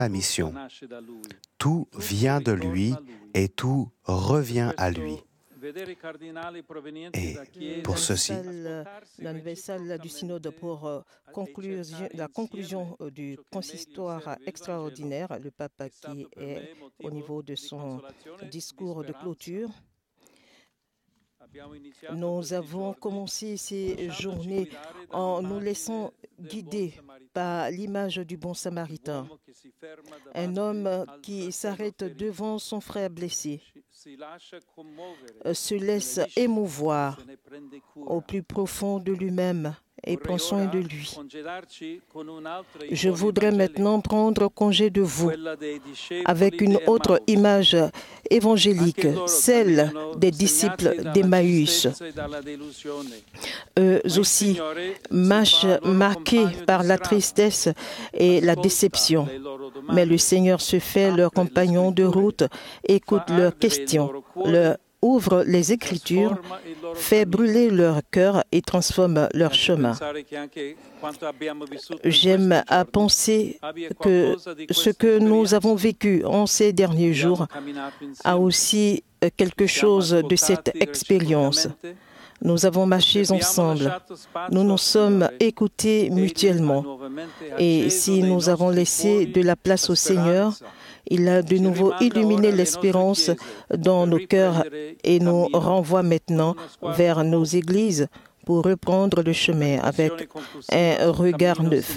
la mission. Tout vient de lui et tout revient à lui. Et pour ceci, la nouvelle salle du synode pour la conclusion du consistoire extraordinaire, le pape qui est au niveau de son discours de clôture. Nous avons commencé ces journées en nous laissant guider par l'image du bon samaritain. Un homme qui s'arrête devant son frère blessé, se laisse émouvoir au plus profond de lui-même et prend soin de lui. Je voudrais maintenant prendre congé de vous avec une autre image évangélique, celle des disciples d'Emmaüs. Eux aussi, marqués par la tristesse et la déception. Mais le Seigneur se fait leur compagnon de route, écoute leurs questions, leur ouvre les Écritures, fait brûler leur cœur et transforme leur chemin. J'aime à penser que ce que nous avons vécu en ces derniers jours a aussi quelque chose de cette expérience. Nous avons marché ensemble, nous nous sommes écoutés mutuellement. Et si nous avons laissé de la place au Seigneur, il a de nouveau illuminé l'espérance dans nos cœurs et nous renvoie maintenant vers nos églises pour reprendre le chemin avec un regard neuf.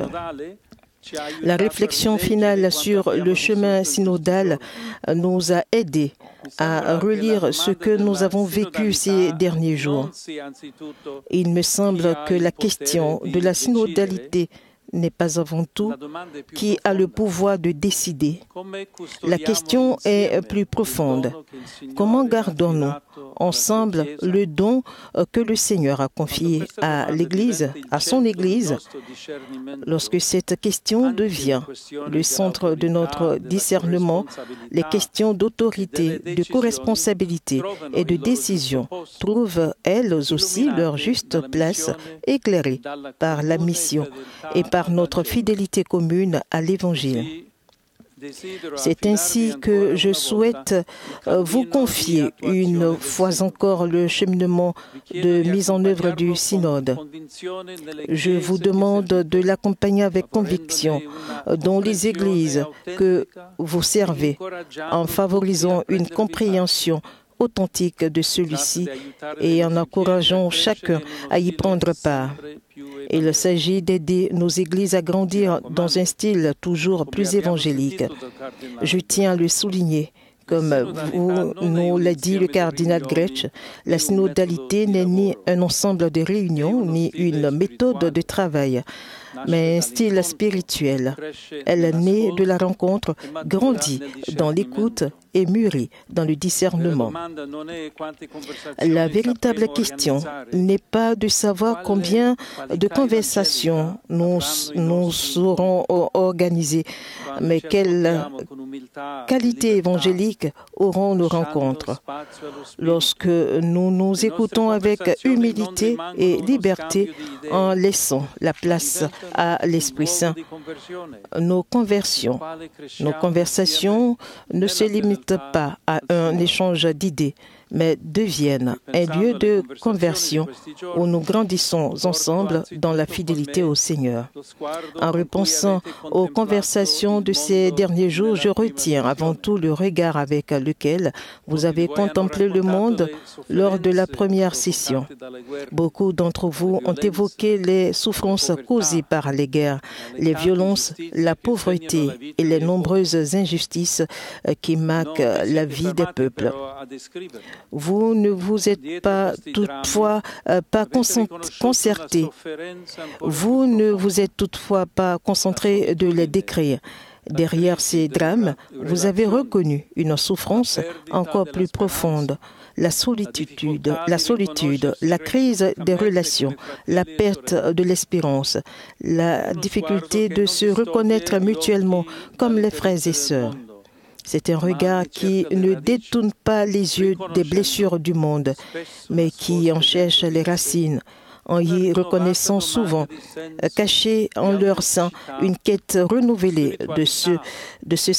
La réflexion finale sur le chemin synodal nous a aidés à relire ce que nous avons vécu ces derniers jours. Il me semble que la question de la synodalité n'est pas avant tout qui a le pouvoir de décider. La question est plus profonde. Comment gardons-nous ensemble le don que le Seigneur a confié à l'Église, à son Église, lorsque cette question devient le centre de notre discernement? Les questions d'autorité, de co-responsabilité et de décision trouvent elles aussi leur juste place, éclairées par la mission et par notre fidélité commune à l'Évangile. C'est ainsi que je souhaite vous confier une fois encore le cheminement de mise en œuvre du synode. Je vous demande de l'accompagner avec conviction dans les églises que vous servez, en favorisant une compréhension authentique de celui-ci et en encourageant chacun à y prendre part. Il s'agit d'aider nos églises à grandir dans un style toujours plus évangélique. Je tiens à le souligner. Comme nous l'a dit le cardinal Grech, la synodalité n'est ni un ensemble de réunions, ni une méthode de travail, mais un style spirituel. Elle naît de la rencontre, grandit dans l'écoute et mûrit dans le discernement. La véritable question n'est pas de savoir combien de conversations nous saurons organiser, mais quelle qualité évangélique auront nos rencontres. Lorsque nous nous écoutons avec humilité et liberté en laissant la place à l'Esprit Saint, nos conversations ne se limitent pas à un échange d'idées, mais deviennent un lieu de conversion où nous grandissons ensemble dans la fidélité au Seigneur. En repensant aux conversations de ces derniers jours, je retiens avant tout le regard avec lequel vous avez contemplé le monde lors de la première session. Beaucoup d'entre vous ont évoqué les souffrances causées par les guerres, les violences, la pauvreté et les nombreuses injustices qui marquent la vie des peuples. Vous ne vous êtes pas toutefois pas concerté. Vous ne vous êtes toutefois pas concentré de les décrire. Derrière ces drames, vous avez reconnu une souffrance encore plus profonde. La solitude, la crise des relations, la perte de l'espérance, la difficulté de se reconnaître mutuellement comme les frères et sœurs. C'est un regard qui ne détourne pas les yeux des blessures du monde, mais qui en cherche les racines, en y reconnaissant souvent, caché en leur sein, une quête renouvelée de ce